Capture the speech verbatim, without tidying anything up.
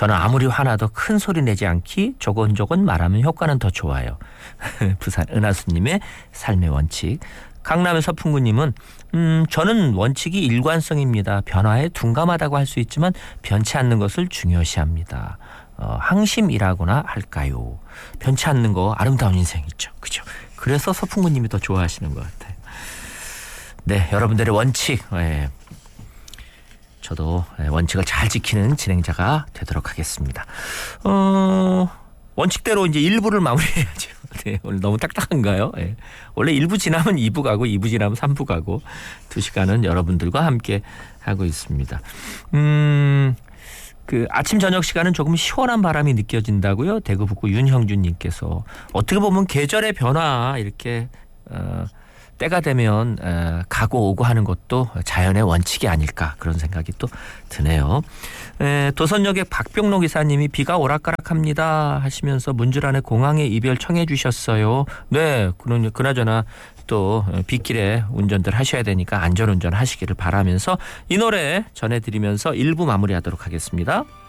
저는 아무리 화나도 큰 소리 내지 않기, 조곤조곤 말하면 효과는 더 좋아요. 부산 은하수님의 삶의 원칙. 강남의 서풍구님은 음, 저는 원칙이 일관성입니다. 변화에 둔감하다고 할 수 있지만 변치 않는 것을 중요시합니다. 어, 항심이라고나 할까요? 변치 않는 거 아름다운 인생이죠. 그죠? 그래서 서풍구님이 더 좋아하시는 것 같아요. 네, 여러분들의 원칙. 예. 저도 원칙을 잘 지키는 진행자가 되도록 하겠습니다. 어, 원칙대로 이제 일 부를 마무리해야죠. 네, 오늘 너무 딱딱한가요? 네. 원래 일 부 지나면 이 부 가고 이 부 지나면 삼 부 가고 두 시간은 여러분들과 함께 하고 있습니다. 음, 그 아침 저녁 시간은 조금 시원한 바람이 느껴진다고요. 대구 북구 윤형준님께서 어떻게 보면 계절의 변화 이렇게 어, 때가 되면 어, 가고 오고 하는 것도 자연의 원칙이 아닐까 그런 생각이 또 드네요. 에, 도선역의 박병록 기사님이 비가 오락가락합니다 하시면서 문주란의 공항의 이별 청해 주셨어요. 네, 그나저나 또 빗길에 운전들 하셔야 되니까 안전운전 하시기를 바라면서 이 노래 전해드리면서 일 부 마무리하도록 하겠습니다.